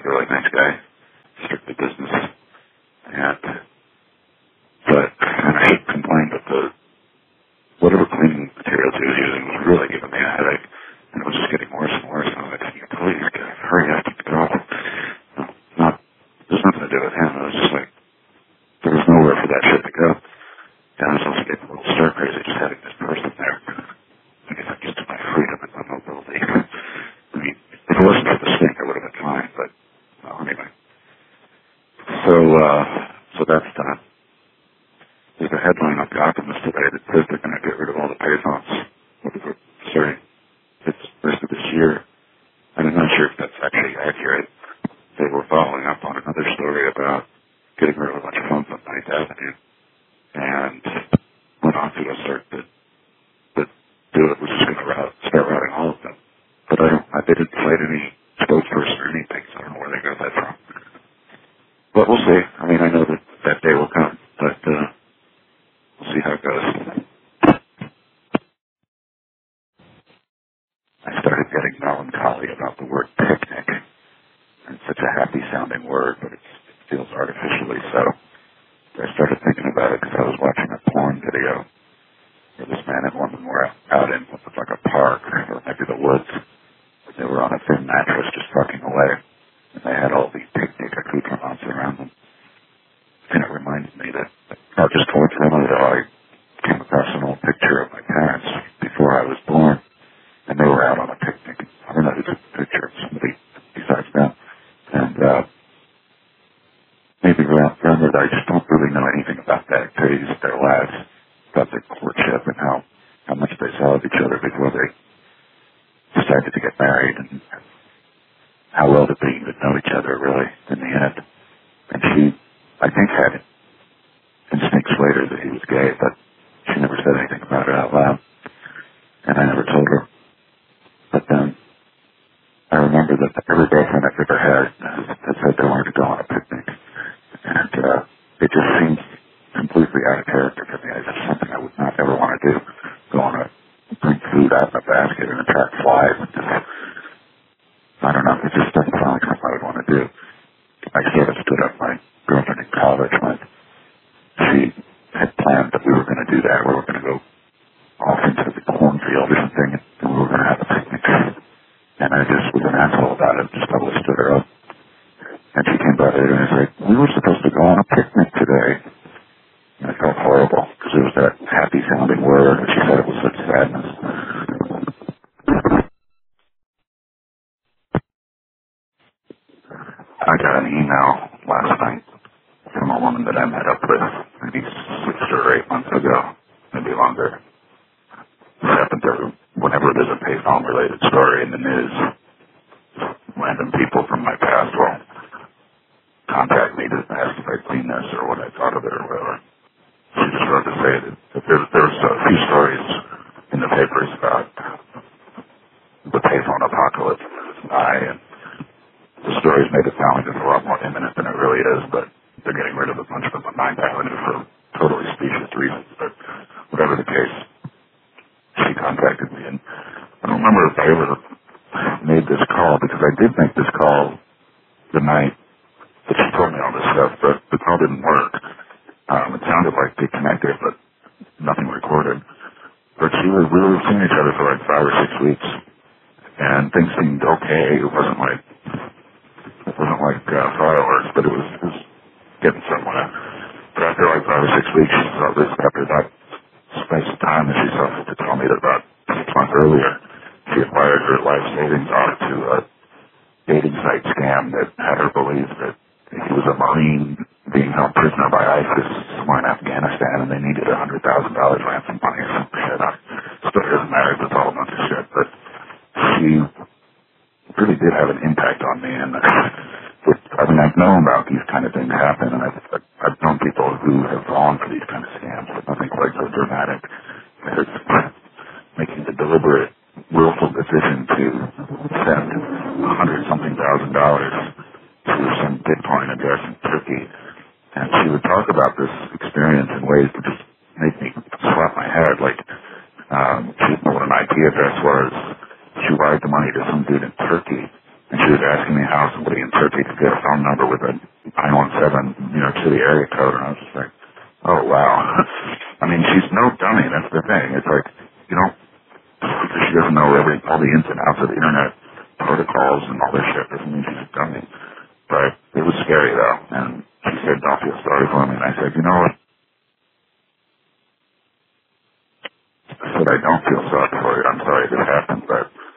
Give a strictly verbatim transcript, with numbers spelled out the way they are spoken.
really nice guy, strictly business. And, but, and I should complain, but the, whatever cleaning materials he was using was really giving me a headache. And it was just getting worse and worse. And I was like, can you please hurry up and go? No, not, there's nothing to do with him. It was just like, there was nowhere for that shit to go. And I was also getting a little stir crazy just having this person there. I guess I'm used to my freedom and my mobility. I mean, if it wasn't for the stink, I would have been fine, but, well, anyway. So, uh, so that's done. There's a headline on The Alchemist today that says they're going to get rid of all the payphones. Sorry, it's the rest of this year. And I'm not sure if that's actually accurate. They were following up on another story about getting rid of a bunch of phones on ninth Avenue. And went on to assert that, that do it was just going to route, start routing all of them. But I don't, I, they didn't cite any spokesperson or anything, so I don't know where they got that from. But we'll see. I mean, I know that that day will come, but uh, we'll see how it goes. I started getting melancholy about the word picnic. It's such a happy-sounding word, but it's, it feels artificially so. I started thinking about it because I was watching a porn video where this man and woman were out in what looked like a park or maybe the woods. They were on a thin mattress just fucking away, and they had all these picnic accoutrements around them. And it reminded me that, not just coincidentally, though, I came across an old picture of my parents before I was born, and they were out on a picnic. I don't know who took the picture of somebody besides them. And, uh, maybe around that I just don't really know anything about that phase of their lives, about their courtship and how, how much they saw of each other before they decided to get married and how well did they even know each other really in the end. And she, I think, had instincts later that he was gay, but she never said anything about it out loud. And I never told her. But then I remember that every girlfriend I've ever had had said they wanted to go on a picnic. And uh, it just seems completely out of character for me. It's just something I would not ever want to do. Go on a, bring food out in a basket and attract flies. And just, I don't know. It just doesn't sound like something I would want to do. I sort of stood up my girlfriend in college when she had planned that we were going to do that. We were going to go off into the cornfield or something, and we were going to have a picnic. And I just was an asshole about it. Just totally stood her up. And she came by later and I said, we were supposed to go on a picnic today. And I felt horrible because it was that happy-sounding word, and she said it was such sadness. I got an email last night from a woman that I met up with maybe six or eight months ago, maybe longer. This happened to, whenever there's a payphone-related story in the news, random people from my past will contact me to ask if I clean this or what I thought of it or whatever. She just wrote to say that, that there, there's a few stories in the papers about the payphone apocalypse and I, and the stories made it sound like it's a lot more imminent than it really is, but they're getting rid of a bunch of them on ninth Avenue for totally specious reasons. But whatever the case, she contacted me, and I don't remember if I ever made this call, because I did make this call the night that she told me all this stuff, but the call didn't work. Um, it sounded like they connected, but nothing recorded. But she was, we were seeing each other for like five or six weeks, and things seemed okay. It wasn't like, it wasn't like uh, fireworks, but it was, it was getting somewhere. But after like five or six weeks, she saw this, after that space of time that she saw to tell me that about six months earlier, she acquired her life savings onto a dating site scam that had her believe that he was a Marine being held prisoner by ISIS somewhere in Afghanistan, and they needed a hundred thousand dollars ransom money or some shit. I still doesn't matter. It's all a bunch of shit. But she really did have an impact on me, and it, I mean, I've known about these kind of things happen, and I've, I've known people who have fallen for these kind of scams, but nothing quite so dramatic as making the deliberate, willful decision to send a hundred something thousand dollars to some Bitcoin address in Turkey. And she would talk about this experience in ways that just made me slap my head. Like, um, she didn't know what an I P address was. She wired the money to some dude in Turkey, and she she was asking me how somebody in Turkey could get a phone number with a nine one seven New York City area code, and I was just like, oh, wow. I mean, she's no dummy. That's the thing. It's like, you know, because she doesn't know every all the ins and outs of the internet protocols and all this shit doesn't mean she's a dummy. But it was scary, though, and she said, don't feel sorry for me, and I said, you know what?